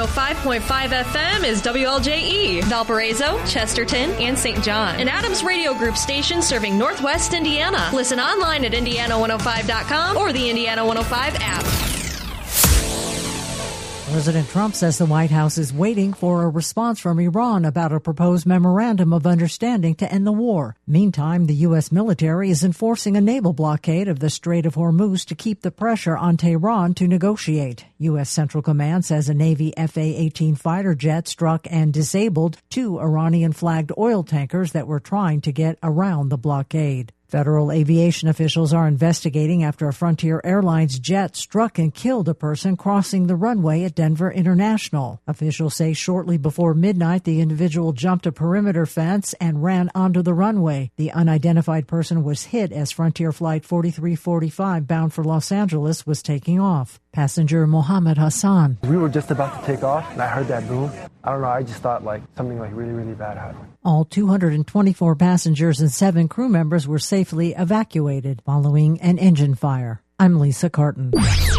105.5 FM is WLJE, Valparaiso, Chesterton, and St. John. An Adams Radio Group station serving Northwest Indiana. Listen online at Indiana105.com or the Indiana 105 app. President Trump says the White House is waiting for a response from Iran about a proposed memorandum of understanding to end the war. Meantime, the U.S. military is enforcing a naval blockade of the Strait of Hormuz to keep the pressure on Tehran to negotiate. U.S. Central Command says a Navy F-A-18 fighter jet struck and disabled 2 Iranian-flagged oil tankers that were trying to get around the blockade. Federal aviation officials are investigating after a Frontier Airlines jet struck and killed a person crossing the runway at Denver International. Officials say shortly before midnight, the individual jumped a perimeter fence and ran onto the runway. The unidentified person was hit as Frontier Flight 4345 bound for Los Angeles was taking off. Passenger Mohammed Hassan. We were just about to take off, and I heard that boom. I don't know, I just thought something really, really bad happened. All 224 passengers and 7 crew members were safely evacuated following an engine fire. I'm Lisa Carton.